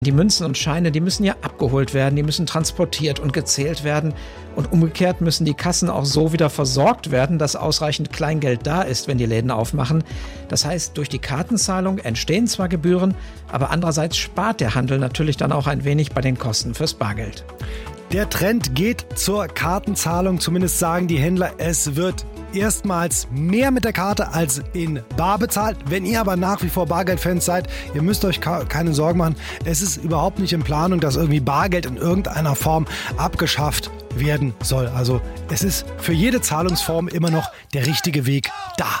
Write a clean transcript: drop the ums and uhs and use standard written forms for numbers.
Die Münzen und Scheine, die müssen ja abgeholt werden, die müssen transportiert und gezählt werden. Und umgekehrt müssen die Kassen auch so wieder versorgt werden, dass ausreichend Kleingeld da ist, wenn die Läden aufmachen. Das heißt, durch die Kartenzahlung entstehen zwar Gebühren, aber andererseits spart der Handel natürlich dann auch ein wenig bei den Kosten fürs Bargeld. Der Trend geht zur Kartenzahlung, zumindest sagen die Händler, es wird erstmals mehr mit der Karte als in bar bezahlt. Wenn ihr aber nach wie vor Bargeldfans seid, ihr müsst euch keine Sorgen machen. Es ist überhaupt nicht in Planung, dass irgendwie Bargeld in irgendeiner Form abgeschafft werden soll. Also es ist für jede Zahlungsform immer noch der richtige Weg da.